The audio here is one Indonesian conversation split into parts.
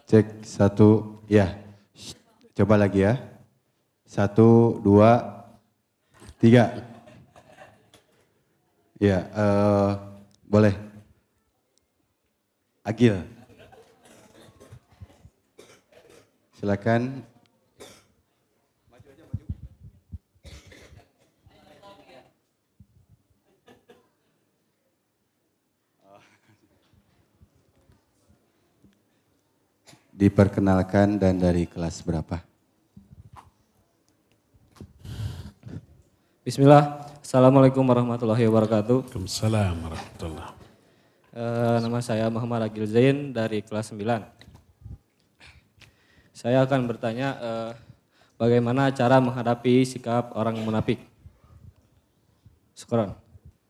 Cek 1, ya. Coba lagi ya. 1, 2, 3. Ya, boleh. Agil. Silakan. Diperkenalkan dan dari kelas berapa? Bismillah. Assalamualaikum warahmatullahi wabarakatuh. Waalaikumsalam warahmatullahi. Nama saya Muhammad Agil Zain dari kelas 9. Saya akan bertanya bagaimana cara menghadapi sikap orang munafik. Syukran.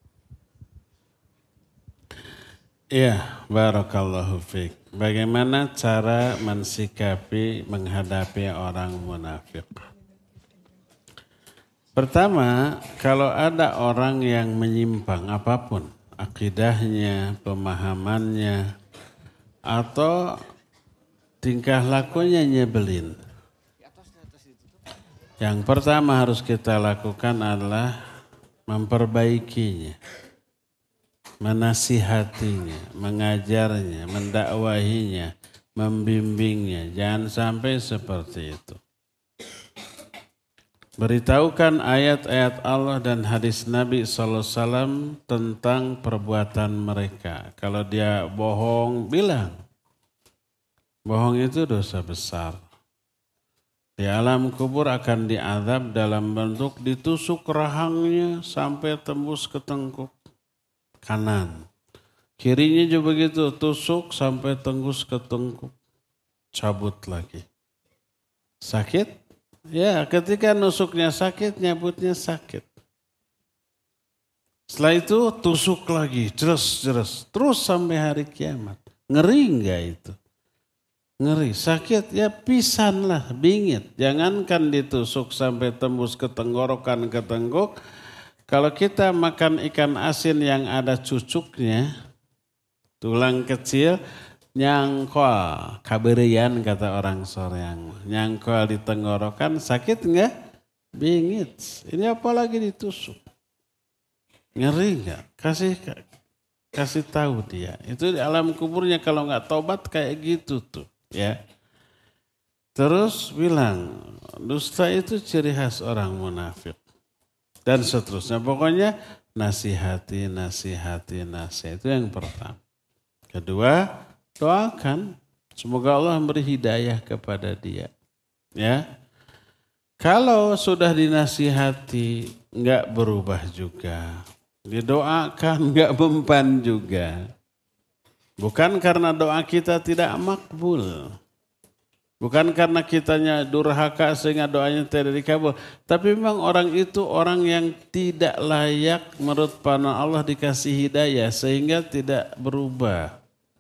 Iya, barakallahu fiik. Bagaimana cara menghadapi orang munafik? Pertama, kalau ada orang yang menyimpang apapun, akidahnya, pemahamannya, atau tingkah lakunya nyebelin. Yang pertama harus kita lakukan adalah memperbaikinya, menasihatinya, mengajarnya, mendakwahinya, membimbingnya. Jangan sampai seperti itu. Beritahukan ayat-ayat Allah dan hadis Nabi SAW tentang perbuatan mereka. Kalau dia bohong, bilang. Bohong itu dosa besar. Di alam kubur akan diazab dalam bentuk ditusuk rahangnya sampai tembus ke tengkuk kanan. Kirinya juga begitu, tusuk sampai tembus ke tengkuk. Cabut lagi. Sakit? Ya, ketika nusuknya sakit, nyabutnya sakit. Setelah itu tusuk lagi, jeres, terus sampai hari kiamat. Ngeri enggak itu? Ngeri, sakit, ya pisan lah, bingit. Jangankan ditusuk sampai tembus ke tenggorokan, ke tengkuk. Kalau kita makan ikan asin yang ada cucuknya, tulang kecil, nyangkol, kaberian kata orang Soreang. Nyangkol di tenggorokan, sakit enggak? Bingit. Ini apalagi ditusuk. Ngeri enggak? Kasih tahu dia. Itu di alam kuburnya kalau enggak tobat kayak gitu tuh. Ya. Terus bilang, dusta itu ciri khas orang munafik. Dan seterusnya. Pokoknya nasihati. Itu yang pertama. Kedua, doakan. Semoga Allah memberi hidayah kepada dia. Ya. Kalau sudah dinasihati, enggak berubah juga. Didoakan, enggak mempan juga. Bukan karena doa kita tidak makbul. Bukan karena kitanya durhaka sehingga doanya tidak dikabul. Tapi memang orang itu orang yang tidak layak menurut pandangan Allah dikasih hidayah sehingga tidak berubah.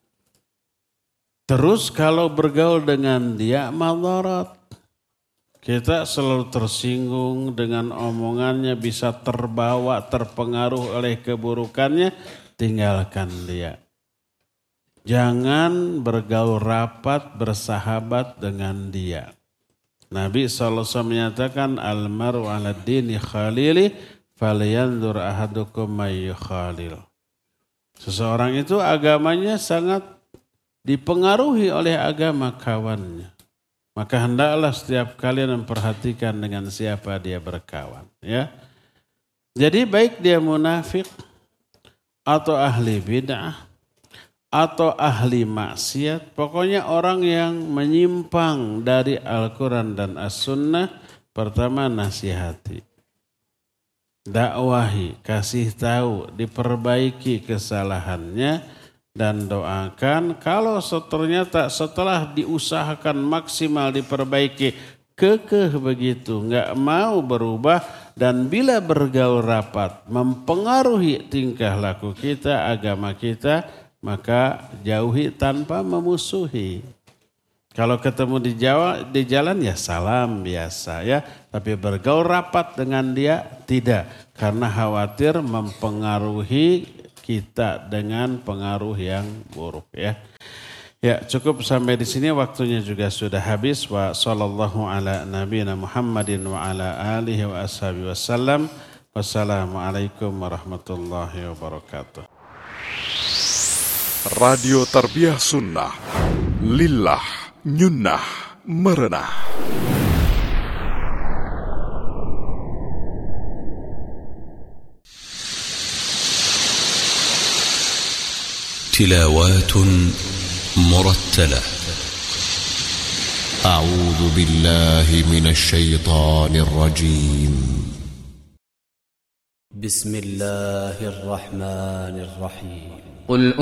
Terus kalau bergaul dengan dia madarat. Kita selalu tersinggung dengan omongannya, bisa terbawa, terpengaruh oleh keburukannya, tinggalkan dia. Jangan bergaul rapat, bersahabat dengan dia. Nabi SAW menyatakan, Al-mar'u ala dini khalili, falyanzur ahadukum mayyukhalil. Seseorang itu agamanya sangat dipengaruhi oleh agama kawannya. Maka hendaklah setiap kalian memperhatikan dengan siapa dia berkawan. Ya. Jadi baik dia munafik atau ahli bid'ah atau ahli maksiat, pokoknya orang yang menyimpang dari Al-Quran dan As-Sunnah, pertama nasihati, dakwahi, kasih tahu, diperbaiki kesalahannya, dan doakan. Kalau ternyata setelah diusahakan maksimal diperbaiki, kekeh begitu, nggak mau berubah, dan bila bergaul rapat, mempengaruhi tingkah laku kita, agama kita, maka jauhi tanpa memusuhi. Kalau ketemu di jalan ya salam biasa ya, tapi bergaul rapat dengan dia tidak, karena khawatir mempengaruhi kita dengan pengaruh yang buruk ya. Ya, cukup sampai di sini, waktunya juga sudah habis. Wa sallallahu ala nabiyina Muhammadin wa ala alihi wa ashabihi wasallam. Wassalamualaikum warahmatullahi wabarakatuh. Radio Tarbiyah Sunnah, lillah, nyunnah, merenah. تلاوات مرتلة. أعوذ بالله من الشيطان الرجيم. بسم الله الرحمن الرحيم. قل